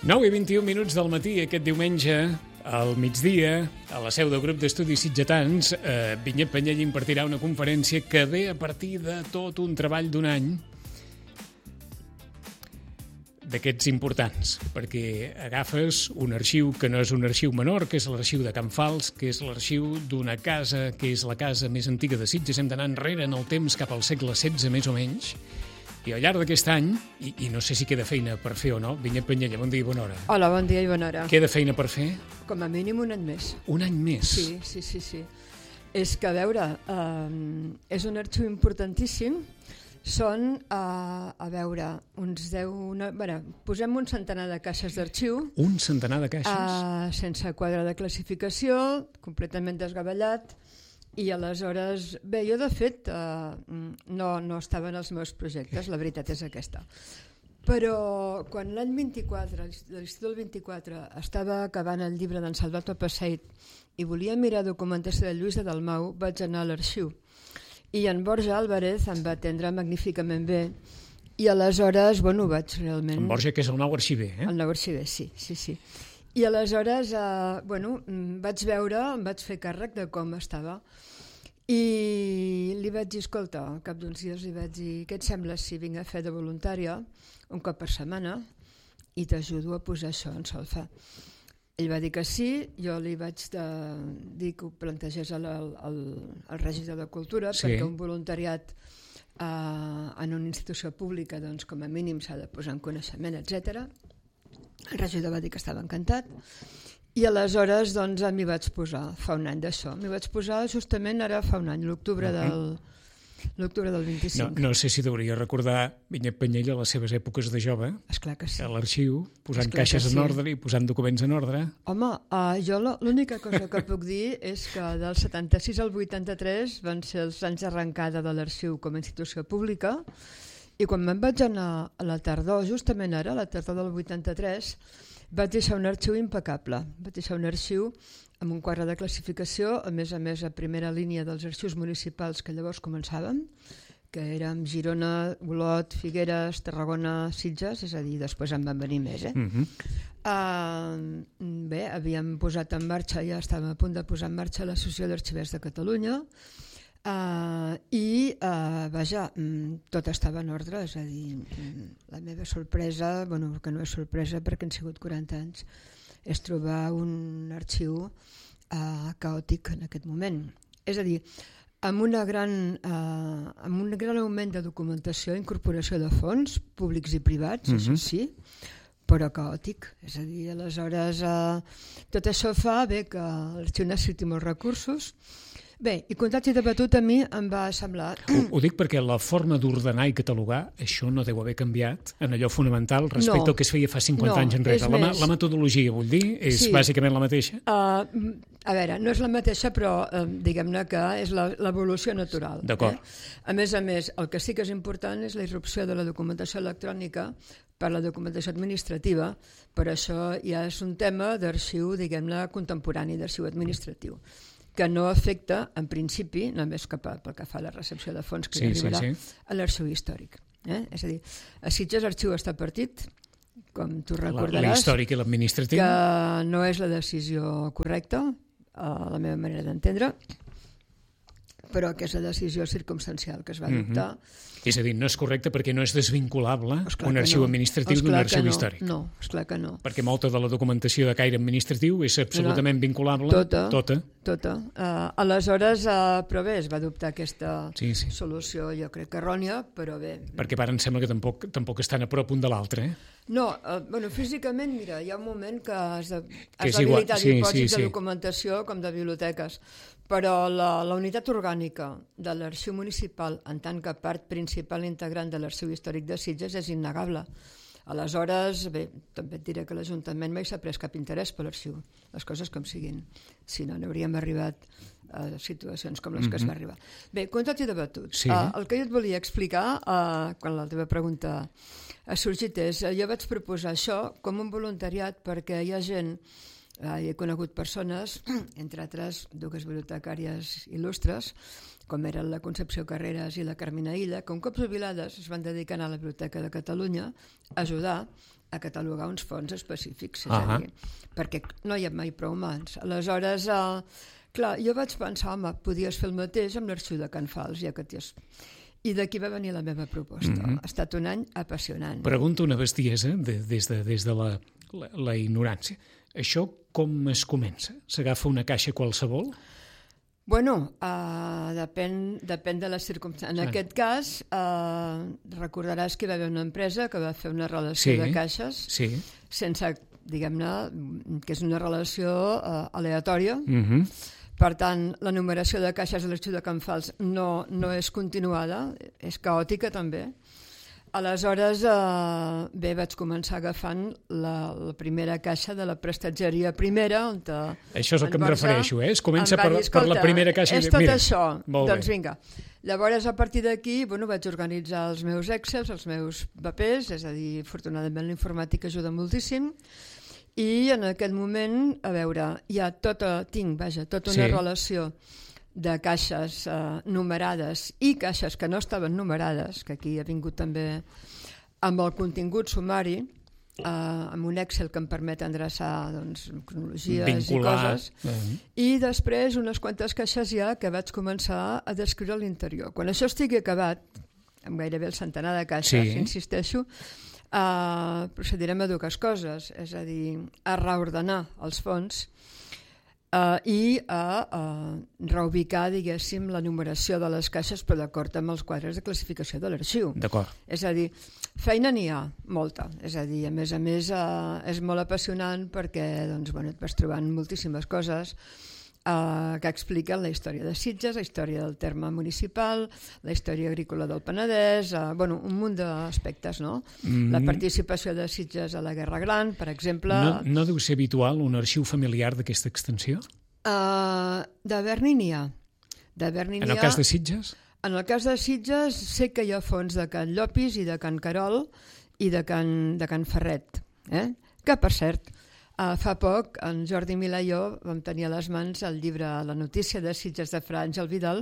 9:21 del matí, aquest diumenge, al migdia, a la seu del grup d'estudis sitgetans, Vinyet Penyell impartirà una conferència que ve a partir de tot un treball d'un any d'aquests importants, perquè agafes un arxiu que no és un arxiu menor, que és l'arxiu de Can Fals, que és l'arxiu d'una casa que és la casa més antiga de Sitges. Hem d'anar enrere en el temps cap al segle XVI, més o menys. I al llarg d'aquest any, i no sé si queda feina per fer o no, Vinyet Penyella, bon dia i bona hora. Hola, bon dia i bona hora. Queda feina per fer? Com a mínim un any més. Un any més? Sí. És que, a veure, és un arxiu importantíssim. Són, a veure, uns 10... posem un centenar de caixes d'arxiu. Un centenar de caixes? Sense quadre de classificació, completament desgavellat. I aleshores, bé, jo de fet no estava en els meus projectes, la veritat és aquesta. Però quan l'any 24, l'estiu del 24, estava acabant el llibre d'en Salvatore Passeit i volia mirar documentació de Lluís de Dalmau, vaig anar a l'arxiu. I en Borja Álvarez em va atendre magníficament bé i aleshores, bueno, vaig realment... En Borja, que és el nou arxiver, eh? El nou arxiver, sí. I aleshores, vaig veure, em vaig fer càrrec de com estava i li vaig dir, escolta, al cap d'uns dies li vaig dir, què et sembla si vinc a fer de voluntària un cop per setmana i t'ajudo a posar això en solfa? Ell va dir que sí, jo li vaig dir que ho plantegés al regidor de Cultura, sí, perquè un voluntariat en una institució pública, doncs, com a mínim s'ha de posar en coneixement, etc. El regidor va dir que estava encantat i aleshores doncs m'hi vaig posar fa un any d'això. M'hi vaig posar justament ara fa un any, l'octubre del 25. No sé si hauria recordar Vinyet Penyell a les seves èpoques de jove. Esclar que sí. A l'arxiu, posant caixes en ordre i posant documents en ordre. Home, jo l'única cosa que puc dir és que del 76 al 83 van ser els anys d'arrencada de l'arxiu com a institució pública i quan me'n vaig anar a la tardor, justament ara, a la tardor del 83, vaig deixar un arxiu impecable. Vaig deixar un arxiu amb un quadre de classificació, a més a primera línia dels arxius municipals que llavors començàvem, que érem Girona, Olot, Figueres, Tarragona, Sitges, és a dir, després en van venir més. Bé, havíem posat en marxa, ja estàvem a punt de posar en marxa l'Associació d'Arxivers de Catalunya, i vaja, tot estava en ordre, és a dir, la meva sorpresa, bueno, que no és sorpresa perquè han sigut 40 anys, és trobar un arxiu caòtic en aquest moment. És a dir, amb un gran augment de documentació, incorporació de fons públics i privats, això sí, però caòtic. És a dir, aleshores tot això fa bé que l'arxiu necessiti molts recursos. Bé, i comptat i debatut a mi em va semblar... Ho dic perquè la forma d'ordenar i catalogar, això no deu haver canviat en allò fonamental respecte al que es feia fa 50 anys enrere. La metodologia, vull dir, és bàsicament la mateixa? A veure, no és la mateixa, però diguem-ne que és l'evolució natural. D'acord. A més, el que sí que és important és la irrupció de la documentació electrònica per la documentació administrativa, per això ja és un tema d'arxiu, diguem-ne, contemporani, d'arxiu administratiu, que no afecta, en principi, només pel que fa a la recepció de fons que arribarà, a l'arxiu històric. És a dir, a Sitges l'arxiu està partit, com tu recordaràs, l'històric i l'administratiu, que no és la decisió correcta, a la meva manera d'entendre, però que és la decisió circumstancial que es va adoptar. És a dir, no és correcte perquè no és desvinculable un arxiu administratiu d'un arxiu històric. No, esclar que no. Perquè molta de la documentació de caire administratiu és absolutament vinculable. Tota. Aleshores, però bé, es va adoptar aquesta solució, jo crec que errònia, però bé. Perquè ara em sembla que tampoc estan a prop un de l'altre, No, físicament, mira, hi ha un moment que has d'habilitar dipòsits de documentació com de biblioteques, però la unitat orgànica de l'arxiu municipal en tant que part principal integrant de l'arxiu històric de Sitges és innegable. Aleshores, bé, també et diré que l'Ajuntament mai s'ha pres cap interès per l'arxiu, les coses com siguin, si no n'hauríem arribat a situacions com les que es va arribar. Bé, comptat i debatut. El que jo et volia explicar, quan la teva pregunta ha sorgit, és jo vaig proposar això com un voluntariat perquè hi ha gent, he conegut persones, entre altres dues bibliotecàries il·lustres, com eren la Concepció Carreras i la Carmina Illa, que un cop jubilades es van dedicar a la Biblioteca de Catalunya a ajudar a catalogar uns fons específics, és a dir, perquè no hi ha mai prou mans. Aleshores, clar, jo vaig pensar, home, podies fer el mateix amb l'Arxiu de Can Fals, ja que I d'aquí va venir la meva proposta. Ha estat un any apassionant. Pregunto una bestiesa des de la ignorància. Això com es comença? S'agafa una caixa qualsevol? Bueno, depèn de les circumstàncies. En aquest cas, recordaràs que hi va haver una empresa que va fer una relació de caixes sense, diguem-ne, que és una relació aleatòria. Per tant, la numeració de caixes de l'Arxiu de Can Fals no és continuada, és caòtica també. Aleshores, bé, vaig començar agafant la primera caixa de la prestatgeria primera. Això és el que em refereixo, Es comença per la primera caixa. És tot això. Doncs vinga. Llavors, a partir d'aquí, vaig organitzar els meus Excels, els meus papers, és a dir, afortunadament la informàtica ajuda moltíssim, i en aquest moment, a veure, tinc tota una relació de caixes numerades i caixes que no estaven numerades, que aquí ha vingut també amb el contingut sumari, amb un Excel que em permet endreçar cronologies i coses, i després unes quantes caixes ja que vaig començar a descriure a l'interior. Quan això estigui acabat, amb gairebé el centenar de caixes, insisteixo, procedirem a dues coses, és a dir, a reordenar els fons i a reubicar, diguéssim, la numeració de les caixes però d'acord amb els quadres de classificació de l'arxiu. D'acord. És a dir, feina n'hi ha molta, és a dir, a més és molt apassionant perquè et vas trobant moltíssimes coses que expliquen la història de Sitges, la història del terme municipal, la història agrícola del Penedès, un munt d'aspectes, no? La participació de Sitges a la Guerra Gran, per exemple. No deu ser habitual un arxiu familiar d'aquesta extensió? De Berni n'hi ha. En el cas de Sitges? En el cas de Sitges sé que hi ha fons de Can Llopis i de Can Carol i de Can Ferret, que per cert, fa poc, en Jordi Milà i jo vam tenir a les mans el llibre La notícia de Sitges de Fra Àngel Vidal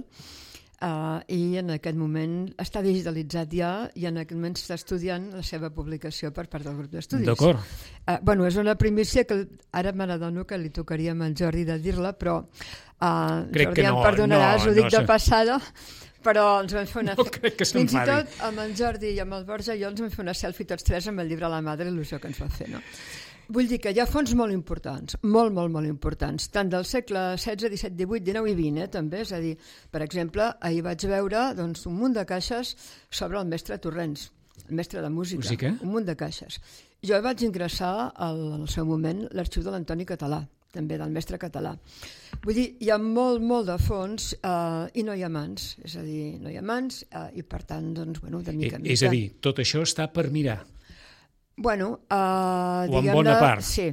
i en aquest moment està digitalitzat ja i en aquest moment s'està estudiant la seva publicació per part del grup d'estudis. D'acord. És una primícia que ara me n'adono que li tocaria a en Jordi de dir-la, però Jordi em perdonaràs, ho dic de passada, però ens vam fer una... Fins i tot amb en Jordi i amb el Borja i jo ens vam fer una selfie tots tres amb el llibre a la mà de l'il·lusió que ens va fer, no? Vull dir que hi ha fons molt importants, molt importants, tant del segle XVI, XVII, XVIII, XIX i XX, també. És a dir, per exemple, ahir vaig veure un munt de caixes sobre el mestre Torrents, el mestre de música, un munt de caixes. Jo vaig ingressar al seu moment l'arxiu de l'Antoni Català, també del mestre català. Vull dir, hi ha molt de fons i no hi ha mans, és a dir, no hi ha mans i per tant, de mica en mica. És a dir, tot això està per mirar. O en bona part. Sí.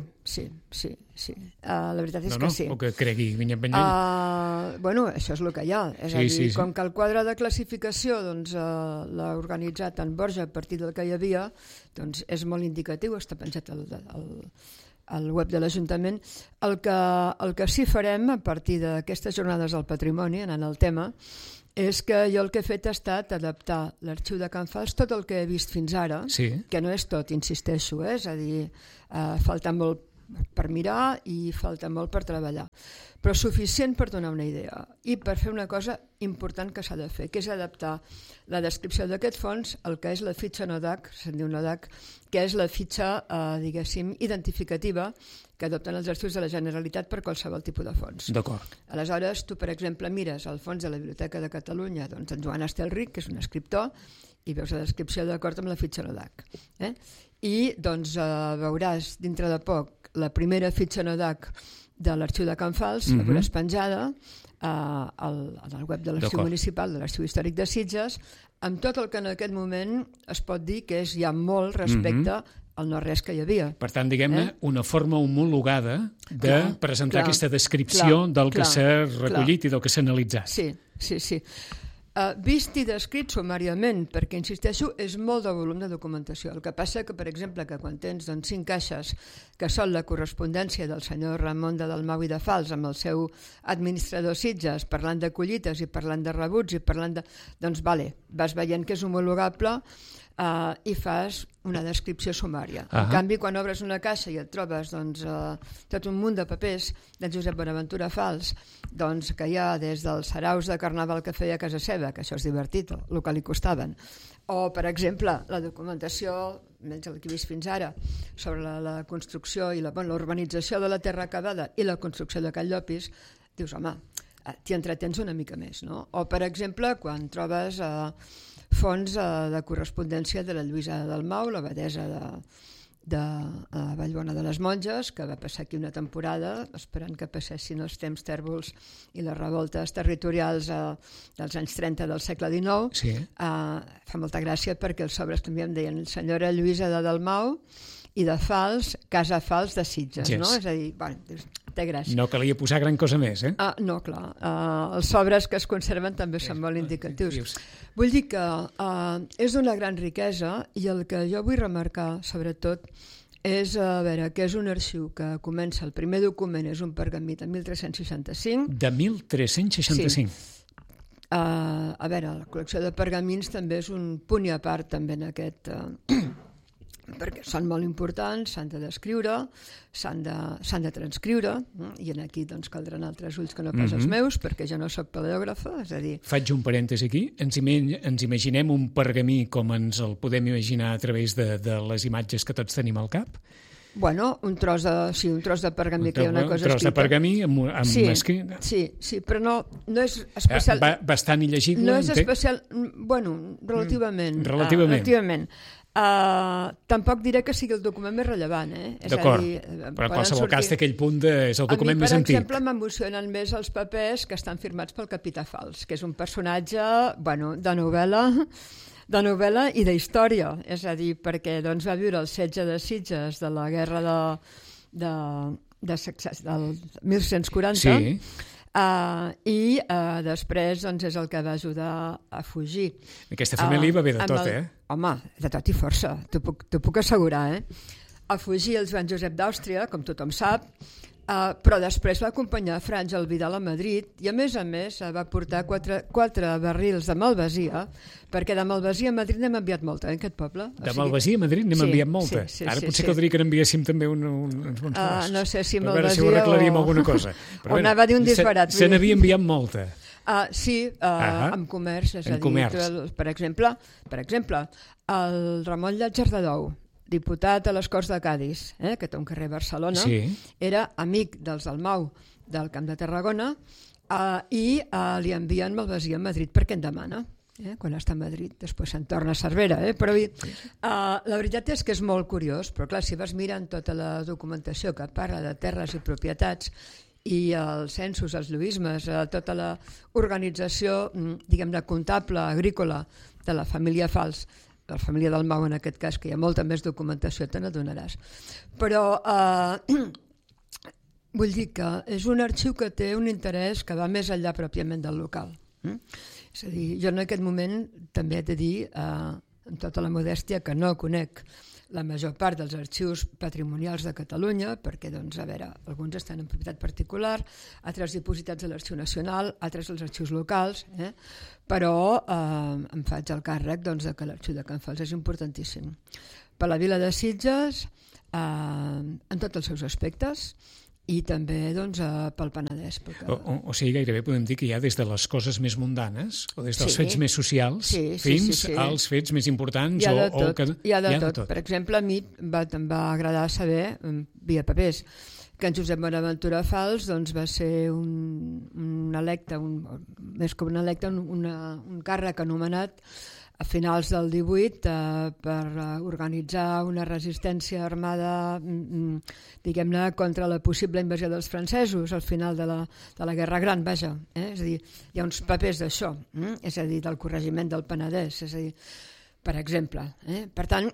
La veritat és que sí. O que cregui Vinyet això és el que hi ha. És a dir, com que el quadre de classificació l'ha organitzat en Borja a partir del que hi havia, és molt indicatiu, està penjat al web de l'Ajuntament. El que sí farem a partir d'aquestes jornades del patrimoni, anant al tema, és que jo el que he fet ha estat adaptar l'Arxiu de Can Fals, tot el que he vist fins ara, que no és tot, insisteixo, és a dir, falta molt per mirar i falta molt per treballar, però suficient per donar una idea i per fer una cosa important que s'ha de fer, que és adaptar la descripció d'aquest fons al que és la fitxa NODAC, se'n diu NODAC, que és la fitxa, diguéssim, identificativa que adopten els arxius de la Generalitat per qualsevol tipus de fons. D'acord. Aleshores, tu, per exemple, mires el fons de la Biblioteca de Catalunya, en Joan Estelric, que és un escriptor, i veus la descripció d'acord amb la fitxa NODAC. I veuràs dintre de poc la primera fitxa NODAC de l'Arxiu de Can Fals, la veuràs penjada al web de l'Arxiu Municipal, de l'Arxiu Històric de Sitges, amb tot el que en aquest moment es pot dir que és ja molt respecte al no-res que hi havia. Per tant, diguem-ne, una forma homologada de presentar aquesta descripció del que s'ha recollit i del que s'ha analitzat. Sí. Vist i descrit sumàriament, perquè, insisteixo, és molt de volum de documentació. El que passa que, per exemple, que quan tens 5 caixes que són la correspondència del senyor Ramon de Dalmau i de Fals amb el seu administrador Sitges, parlant de collites i parlant de rebuts i parlant de... Doncs, vas veient que és homologable i fas una descripció sumària. En canvi, quan obres una caixa i et trobes tot un munt de papers de Josep Bonaventura Fals, que hi ha des dels saraus de carnaval que feia a casa seva, que això és divertit, el que li costaven, o, per exemple, la documentació, menys el que he vist fins ara, sobre la construcció i l'urbanització de la terra acabada i la construcció de Can Llopis, dius, home, t'hi entretens una mica més, no? O, per exemple, quan trobes fons de correspondència de la Lluïsa de Dalmau, l'abadessa de Vallbona de les Monges, que va passar aquí una temporada esperant que passessin els temps tèrbols i les revoltes territorials dels anys 30 del segle XIX. Sí. Fa molta gràcia perquè els sobres també em deien senyora Lluïsa de Dalmau i de Fals, Casa Fals de Sitges, no? És a dir, té gràcia. No calia posar gran cosa més, eh? No, clar. Els sobres que es conserven també són molt indicatius. Vull dir que és d'una gran riquesa i el que jo vull remarcar, sobretot, és que és un arxiu que comença, el primer document és un pergamí de 1365. De 1365? Sí. La col·lecció de pergamins també és un punt i a part també en aquest... perquè són molt importants, s'han de descriure, s'han de transcriure, i aquí caldran altres ulls que no pas els meus, perquè jo no soc paleògrafa, és a dir... Faig un parèntesi aquí. Ens imaginem un pergamí com ens el podem imaginar a través de les imatges que tots tenim al cap? Bueno, un tros de pergamí que hi ha una cosa escrita. Un tros de pergamí amb escrit. Sí, però no és especial... Bastant il·legible. No és especial... Bueno, relativament. Relativament. Tampoc diré que sigui el document més rellevant, D'acord, però en qualsevol cas té aquell punt és el document més antic. Per exemple, m'emocionen més els papers que estan firmats pel capità Fals, que és un personatge de novel·la i d'història, és a dir, perquè va viure el setge de Sitges de la guerra del 1140, sí. I després és el que va ajudar a fugir. Aquesta família va bé de tot, Home, de tot i força, t'ho puc assegurar, A fugir el Joan Josep d'Àustria, com tothom sap, però després va acompanyar Fràngel Vidal a Madrid i a més va portar quatre barrils de malvasia, perquè de malvasia a Madrid n'hem enviat molta, en aquest poble. De malvasia a Madrid n'hem enviat molta? Ara potser caldria que n'enviéssim també uns bons pocs. No sé si malvasia o... A veure si ho arreglaríem alguna cosa. O anava a dir un disbarat. Se n'havia enviat molta. Sí, amb comerç, és a dir, per exemple, el Ramon Llàtzer de Dou, diputat a les Corts de Cadis, que té un carrer a Barcelona, era amic dels Dalmau del Camp de Tarragona i li envien malvasia a Madrid perquè en demana. Quan està a Madrid, després se'n torna a Cervera, però la veritat és que és molt curiós, però clar, si vas mirant tota la documentació que parla de terres i propietats i els censos, els lluïsmes, tota l'organització, diguem-ne, comptable, agrícola de la família Fals, de la família Dalmau en aquest cas, que hi ha molta més documentació, te n'adonaràs. Però vull dir que és un arxiu que té un interès que va més enllà pròpiament del local. És a dir, jo en aquest moment també he de dir, amb tota la modèstia, que no conec la major part dels arxius patrimonials de Catalunya, perquè, alguns estan en propietat particular, altres dipositats a l'Arxiu Nacional, altres als arxius locals, però em faig el càrrec que l'Arxiu de Can Fals és importantíssim. Per la vila de Sitges, en tots els seus aspectes, i també pel Penedès. O sigui, gairebé podem dir que hi ha des de les coses més mundanes o des dels fets més socials fins als fets més importants. Hi ha de tot. Per exemple, a mi em va agradar saber, via papers, que en Josep Bonaventura Fals va ser un electe, més que un electe, un càrrec anomenat a finals del 18 per organitzar una resistència armada, diguem-ne, contra la possible invasió dels francesos al final de la Guerra Gran, vaja. És a dir, hi ha uns papers d'això, és a dir, del corregiment del Penedès, és a dir, per exemple. Per tant,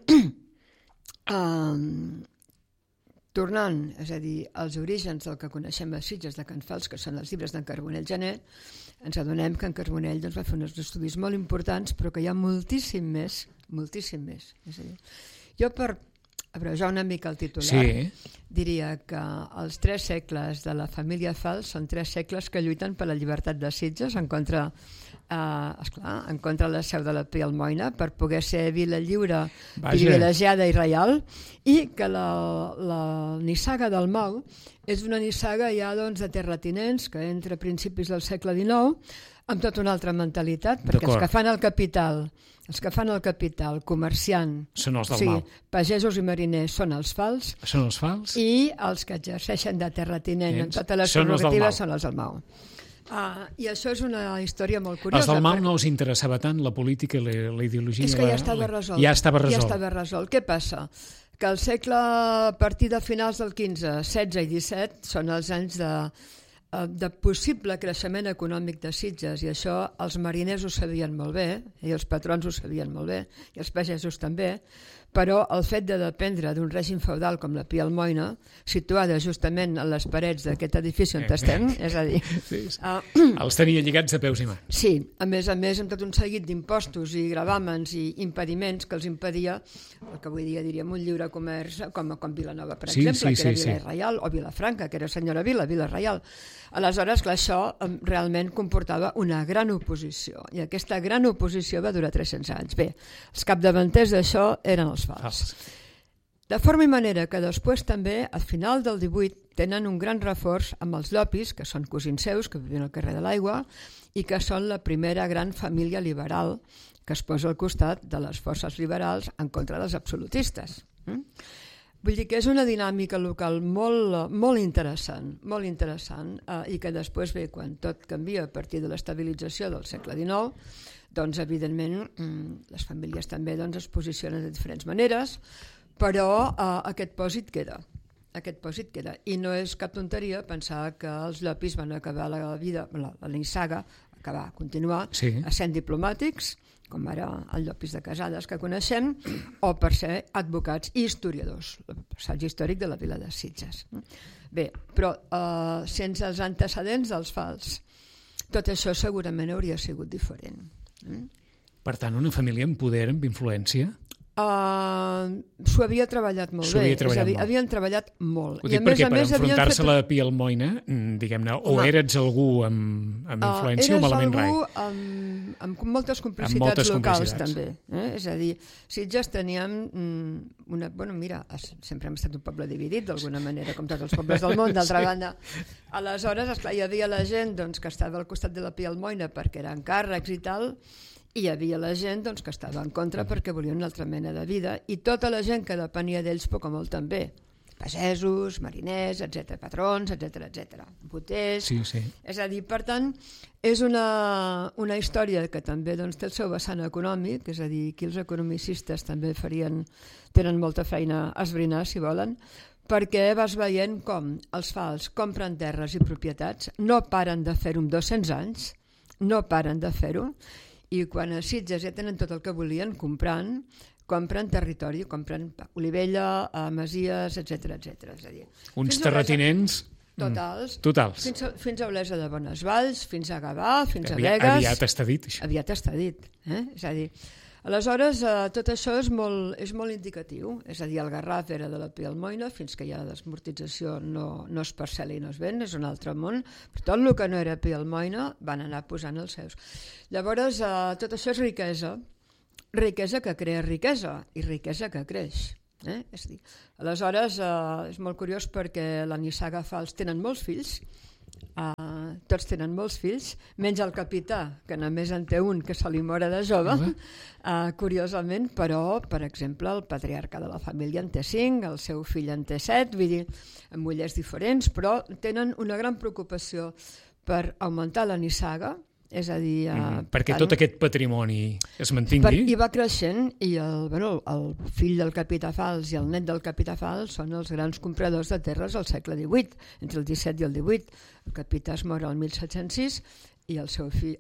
tornant, és a dir, als orígens del que coneixem a Sitges de Can Fals, que són els llibres d'en Carbonell Gené, ens adonem que en Carbonell va fer uns estudis molt importants, però que hi ha moltíssim més. És a dir, jo per abrejar una mica el titular, diria que els 3 segles de la família Fals són 3 segles que lluiten per la llibertat de Sitges en contra esclar, en contra de la seu de la Pia Almoina per poder ser vila lliure, Vaja. privilegiada i reial, i que la nissaga del Mau és una nissaga ja doncs, de terratinents que entra a principis del segle XIX amb tota una altra mentalitat, perquè els que fan el capital, comerciant, són els del Mau. pagesos i mariners són els fals, i els que exerceixen de terratinent en totes les prerrogatives són els del Mau. I això és una història molt curiosa. Els del Mau no us interessava tant la política i la ideologia? És que ja estava resolt. Ja estava resolt. Què passa? Que el segle, a partir de finals del XV, XVI i XVII, són els anys de possible creixement econòmic de Sitges, i això els mariners ho sabien molt bé, i els patrons ho sabien molt bé, i els pagesos també, però el fet de dependre d'un règim feudal com la Pia Almoina, situada justament a les parets d'aquest edifici on estem, és a dir... Els tenia lligats de peus i mans. Sí, a més, amb tot un seguit d'impostos i gravàmens i impediments que els impedia, el que avui dia diríem un lliure comerç, com Vilanova, per exemple, que era Vila Reial, o Vilafranca, que era senyora Vila Reial. Aleshores, clar, això realment comportava una gran oposició, i aquesta gran oposició va durar 300 anys. Bé, els capdavanters d'això eren els fals. De forma i manera que després també, al final del 18, tenen un gran reforç amb els Llopis, que són cosins seus, que vivien al carrer de l'Aigua, i que són la primera gran família liberal que es posa al costat de les forces liberals en contra dels absolutistes. Vull dir que és una dinàmica local molt interessant, i que després ve, quan tot canvia a partir de l'estabilització del segle XIX, doncs evidentment les famílies també es posicionen de diferents maneres, però aquest pòsit queda. I no és cap tonteria pensar que els Llopis van acabar la vida, la nissaga, continuar essent diplomàtics, com ara el Llopis de Casades que coneixem, o per ser advocats i historiadors, el passatge històric de la vila de Sitges. Bé, però sense els antecedents dels fals, tot això segurament hauria sigut diferent. Per tant, una família amb poder, amb influència? S'ho havia treballat molt bé, havien treballat molt. Ho dic perquè per enfrontar-se a la Pia Almoina, diguem-ne, o eres algú amb influència o malament rai? Eres algú amb moltes complicitats locals també. És a dir, Sitges teníem sempre hem estat un poble dividit d'alguna manera, com tots els pobles del món, d'altra banda. Aleshores, esclar, hi havia la gent que estava al costat de la Pia Almoina perquè eren càrrecs i tal, i hi havia la gent que estava en contra perquè volia una altra mena de vida, i tota la gent que depenia d'ells poc o molt també, pagesos, mariners, etc, patrons, etc, boters. És a dir, per tant, és una història que també té el seu vessant econòmic, és a dir, aquí els economicistes també tenen molta feina a esbrinar, si volen, perquè vas veient com els fals compren terres i propietats, no paren de fer-ho amb 200 anys, no paren de fer-ho, i quan a Sitges ja tenen tot el que volien compren territori, compren Olivella, Masies, etc. És a dir, uns terratinents totals. Fins a Olesa de Bonesvalls, fins a Gavà, fins a Begues. Aviat està dit, això. Aviat està dit. És a dir, aleshores, tot això és molt indicatiu. És a dir, el Garraf era de la Pia Almoina, fins que hi ha la desmortització no es parcel·la i no es ven, és un altre món. Per tot el que no era Pia Almoina van anar posant els seus. Llavors, tot això és riquesa que crea riquesa i riquesa que creix. És a dir, aleshores, és molt curiós perquè la nissaga fals tenen molts fills, tots tenen molts fills, menys el capità, que només en té un que se li mora de jove, curiosament, però, per exemple, el patriarca de la família en té 5, el seu fill en té 7, vull dir, amb mullers diferents, però tenen una gran preocupació per augmentar la nissaga, és a dir... perquè tot aquest patrimoni es mantingui. I va creixent, i el fill del capità fals i el net del capità fals són els grans compradors de terres al segle XVIII, entre el XVII i el XVIII. El capità es mor el 1706 i els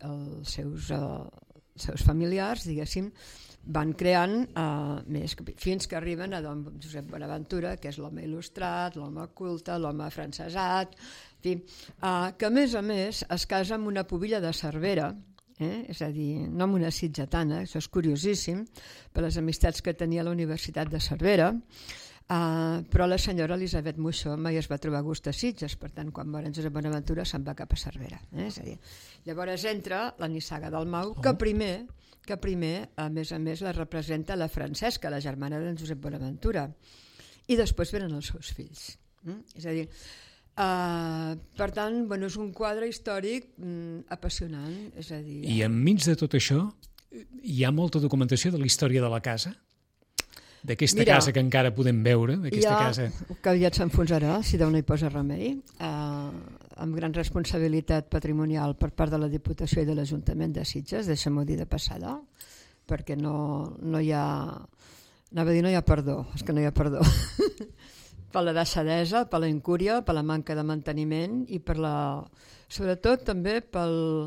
seus familiars, diguéssim, van creant més, fins que arriben a don Josep Bonaventura, que és l'home il·lustrat, l'home culte, l'home afrancesat, que a més es casa amb una pubilla de Cervera, és a dir, no amb una sitgetana, això és curiosíssim, per les amistats que tenia a la Universitat de Cervera, però la senyora Elisabet Moixó mai es va trobar a gust a Sitges, per tant, quan va en Josep Bonaventura se'n va cap a Cervera. És a dir, llavors entra la nissaga del Mau, que primer, a més, la representa la Francesca, la germana d'en Josep Bonaventura, i després venen els seus fills. És a dir, per tant, és un quadre històric apassionant. És a dir, I enmig de tot això hi ha molta documentació de la història de la casa? D'aquesta casa que encara podem veure, d'aquesta casa... que aviat s'enfonsarà, si Déu no hi posa remei, amb gran responsabilitat patrimonial per part de la Diputació i de l'Ajuntament de Sitges, deixem-ho dir de passada, perquè no hi ha... Anava a dir no hi ha perdó, és que no hi ha perdó. Per la deixadesa, per la incúria, per la manca de manteniment i per la... sobretot també per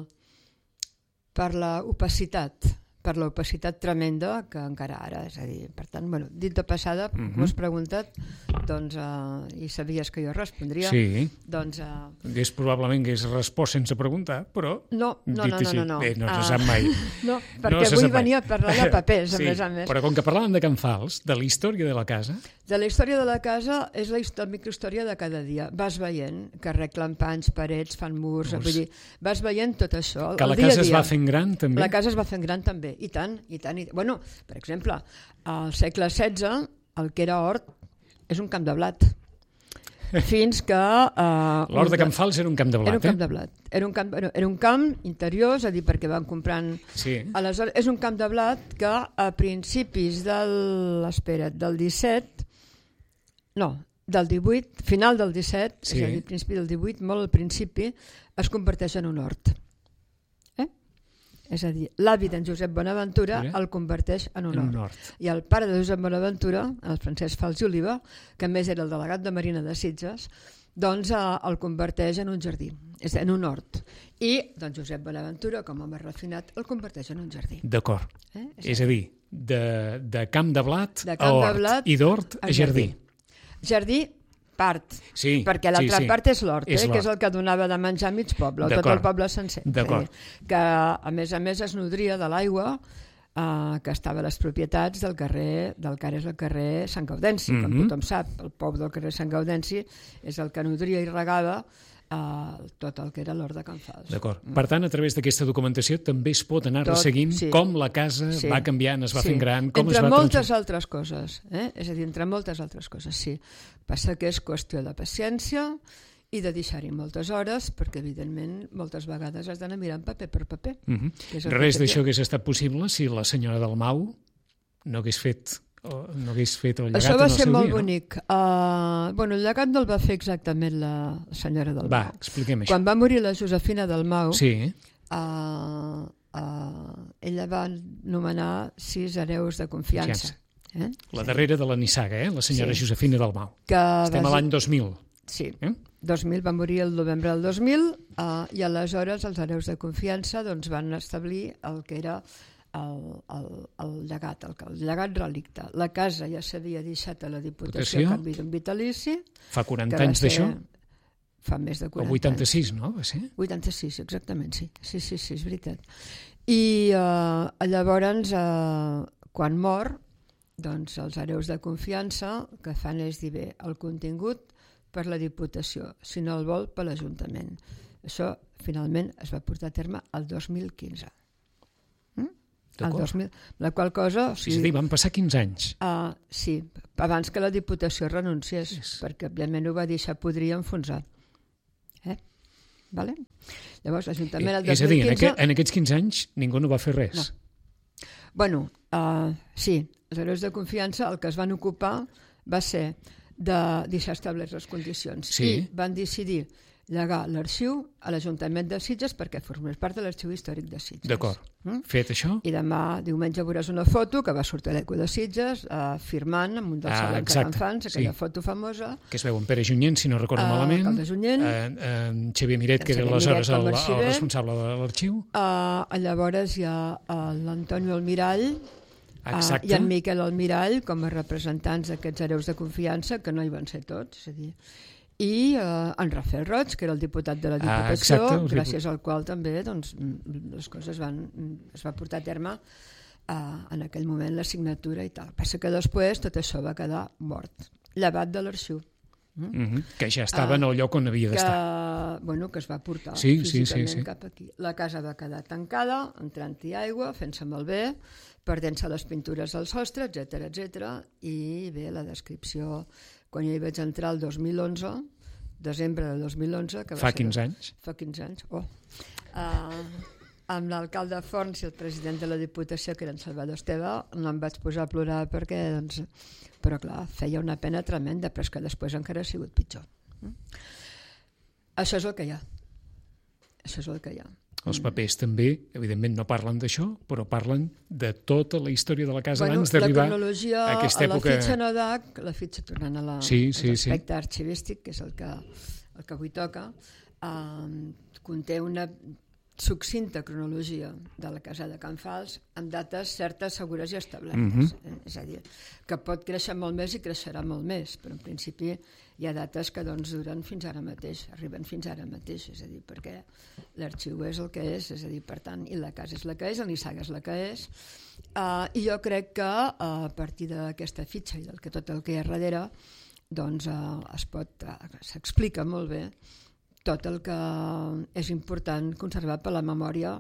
l'opacitat, tremenda que encara ara, és a dir, per tant, dit de passada, m'ho has preguntat, doncs, i sabies que jo respondria, doncs... Probablement hagués respost sense preguntar, però... No. No se sap mai. No, perquè avui venia a parlar de papers, a més a més. Però com que parlàvem de Can Fals, de la història de la casa... De la història de la casa és la microhistòria de cada dia. Vas veient que arreglen panys, parets, fan murs, vull dir, vas veient tot això. Que la casa es va fent gran, també? La casa es va fent gran, també. I tant. Bueno, per exemple, al segle XVI, el que era hort és un camp de blat. Fins que... L'hort de Can Fals era un camp de blat, Era un camp de blat. Era un camp interior, és a dir, perquè van comprant... Sí. Aleshores, és un camp de blat que a principis del 17... No, del 18, final del 17, és a dir, principi del 18, molt al principi, es converteix en un hort. És a dir, l'avi d'en Josep Bonaventura el converteix en un hort. I el pare de Josep Bonaventura, el Francesc Fals i Oliva, que a més era el delegat de Marina de Sitges, doncs el converteix en un jardí, en un hort. I doncs Josep Bonaventura, com a home refinat, el converteix en un jardí. D'acord. És a dir, de camp de blat a hort i d'hort a jardí. Jardí, part, perquè l'altra part és l'hort, que és el que donava de menjar a mig poble, tot el poble sencer. Que a més es nodria de l'aigua que estava a les propietats del carrer, del que ara és el carrer Sant Gaudenci, com tothom sap, el poble del carrer Sant Gaudenci és el que nodria i regava tot el que era l'hort de Can Fals. D'acord. Per tant, a través d'aquesta documentació també es pot anar resseguint com la casa va canviant, es va fent gran, com es va... Entre moltes altres coses, és a dir, entre moltes altres coses, sí. Passa que és qüestió de paciència i de deixar-hi moltes hores, perquè, evidentment, moltes vegades has d'anar mirant paper per paper. Res d'això hagués estat possible si la senyora Dalmau no hagués fet el llegat en el seu dia. Això va ser molt bonic. El llegat no el va fer exactament la senyora Dalmau. Va, expliquem això. Quan va morir la Josefina Dalmau, ella va nomenar 6 hereus de confiança. La darrera de la nissaga, la senyora Josefina Dalmau. Estem a l'any 2000. Sí, 2000, va morir el novembre del 2000 i aleshores els hereus de confiança van establir el que era el llegat, el llegat relicte. La casa ja s'havia deixat a la Diputació a canvi d'un vitalici. Fa 40 anys d'això? Fa més de 40 anys. El 86, no? Va ser? 86, exactament, sí. Sí, és veritat. I llavors, quan mor, doncs els hereus de confiança el que fan és dir bé, el contingut per la Diputació, si no el vol per l'Ajuntament. Això finalment es va portar a terme el 2015. La qual cosa... És a dir, van passar 15 anys. Sí, abans que la Diputació renunciés, perquè òbviament ho va deixar podrir i enfonsar. Llavors l'Ajuntament el 2015... És a dir, en aquests 15 anys ningú no va fer res. Bueno, sí, els hereus de confiança el que es van ocupar va ser de deixar establertes les condicions i van decidir llegar l'arxiu a l'Ajuntament de Sitges perquè formés part de l'arxiu històric de Sitges. D'acord. Fet això? I demà, diumenge, veuràs una foto que va sortir a l'Eco de Sitges firmant amb un dels salons que fan aquella foto famosa. Que es veu en Pere Junyent, si no recordo malament. El de Junyent. Xavier Miret, que era aleshores el responsable de l'arxiu. Llavors hi ha l'Antonio Almirall i en Miquel Almirall com a representants d'aquests hereus de confiança, que no hi van ser tots, és a dir... i en Rafael Roig, que era el diputat de la Diputació, gràcies al qual també les coses es va portar a terme en aquell moment la signatura i tal. Passa que després tot això va quedar mort. llevat de l'arxiu. Que ja estava en el lloc on havia d'estar. Que es va portar físicament cap aquí. La casa va quedar tancada, entrant-hi aigua, fent-se malbé, perdent-se les pintures al sostre, etc. I bé, la descripció, quan jo hi vaig entrar el 2011, desembre del 2011... Que fa 15 anys. Fa 15 anys, amb l'alcalde Forns i el president de la Diputació, que era en Salvador Esteve, no em vaig posar a plorar perquè, doncs... Però, clar, feia una pena tremenda, però és que després encara ha sigut pitjor. Això és el que hi ha. Això és el que hi ha. Els papers també, evidentment, no parlen d'això, però parlen de tota la història de la casa abans d'arribar a aquesta època. La fitxa Nodac, la fitxa tornant a l'aspecte arxivístic, que és el que avui toca, conté una succinta cronologia de la casa de Can Fals amb dates certes, segures i establertes. És a dir, que pot créixer molt més i creixerà molt més, però en principi hi ha dates que duren fins ara mateix, arriben fins ara mateix, és a dir, perquè l'arxiu és el que és a dir, per tant, i la casa és la que és, el nissaga és la que és, i jo crec que a partir d'aquesta fitxa i tot el que hi ha darrere, doncs s'explica molt bé tot el que és important conservar per la memòria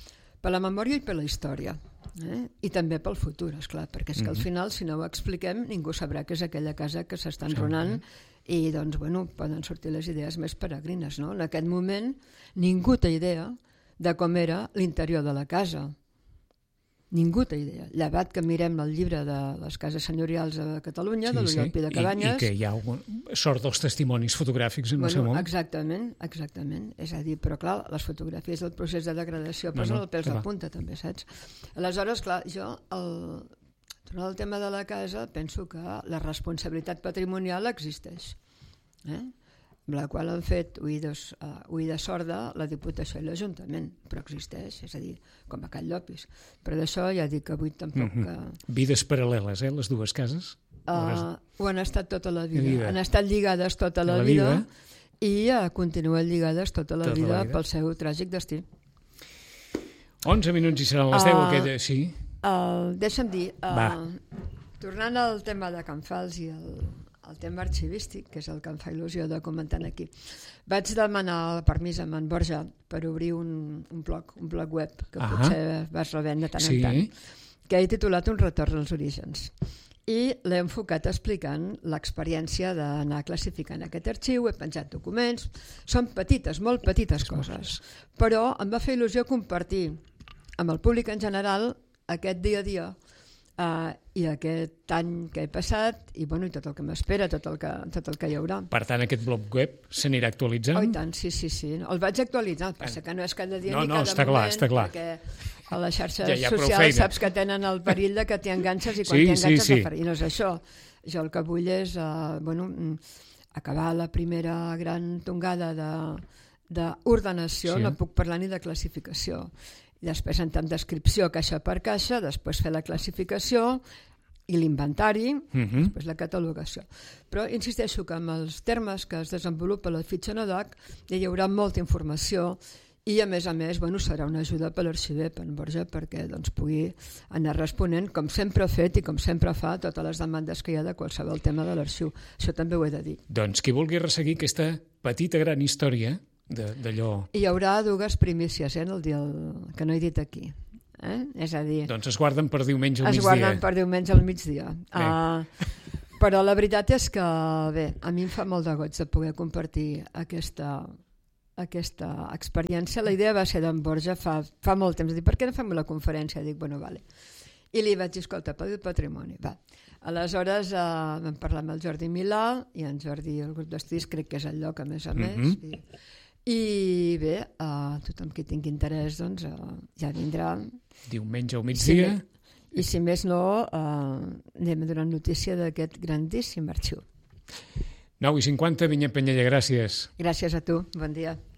i per la història, i també pel futur, esclar, perquè és que al final, si no ho expliquem, ningú sabrà que és aquella casa que s'està enrunant i, doncs, poden sortir les idees més peregrines, no? En aquest moment, ningú té idea de com era l'interior de la casa. Ningú té idea. Llevat que mirem el llibre de les cases senyorials de Catalunya, de l'Oriol Pi de Cabanyes... I que hi ha sort dels testimonis fotogràfics en el seu moment. Exactament. És a dir, però clar, les fotografies del procés de degradació posen els pèls de punta, també, saps? Aleshores, clar, jo, tornant al tema de la casa, penso que la responsabilitat patrimonial existeix, amb la qual han fet oïda sorda la Diputació i l'Ajuntament, però existeix, és a dir, com a Can Llopis. Però d'això ja dic que avui tampoc... Vides paral·leles, les dues cases? Ho han estat tota la vida. Han estat lligades tota la vida i continuen lligades tota la vida pel seu tràgic destí. 11 minuts i seran les 10, sí? Deixa'm dir, tornant al tema de Can Fals i el tema arxivístic, que és el que em fa il·lusió de comentar aquí. Vaig demanar el permís a en Borja per obrir un blog web, que potser vas rebent de tant en tant, que he titulat Un retorn als orígens. I l'he enfocat explicant l'experiència d'anar classificant aquest arxiu, he penjat documents, són petites, molt petites coses, però em va fer il·lusió compartir amb el públic en general aquest dia a dia i aquest any que he passat i tot el que m'espera, tot el que hi haurà. Per tant, aquest blog web s'anirà actualitzant? Oh, i tant, sí. El vaig actualitzar, el que passa que no és cada dia ni cada està moment, clar. Perquè a les xarxes socials saps que tenen el perill de que t'hi enganxes i quan t'hi enganxes i no és això. Jo el que vull és acabar la primera gran tongada d'ordenació, no puc parlar ni de classificació. I després entrar en descripció caixa per caixa, després fer la classificació i l'inventari, després la catalogació. Però insisteixo que amb els termes que es desenvolupa la fitxa Nodac hi haurà molta informació i a més, serà una ajuda per l'arxiver, per en Borja, perquè pugui anar responent, com sempre ha fet i com sempre fa, totes les demandes que hi ha de qualsevol tema de l'arxiu. Això també ho he de dir. Doncs qui vulgui resseguir aquesta petita gran història d'allò... Hi haurà dues primícies, el dia que no he dit aquí. És a dir... Doncs es guarden per diumenge al migdia. Es guarden per diumenge al migdia. Però la veritat és que, a mi em fa molt de goig de poder compartir aquesta experiència. La idea va ser d'en Borja fa molt temps. Per què no fem una conferència? Dic, vale. I li vaig dir, escolta, pel patrimoni, va. Aleshores vam parlar amb el Jordi Milà i en Jordi, el grup d'estudis, crec que és el lloc, a més. I bé, tothom que tingui interès ja vindrà. Diumenge al migdia. I si més no, anem a donar notícia d'aquest grandíssim arxiu. 9:50, Vinyet Penyella, gràcies. Gràcies a tu, bon dia.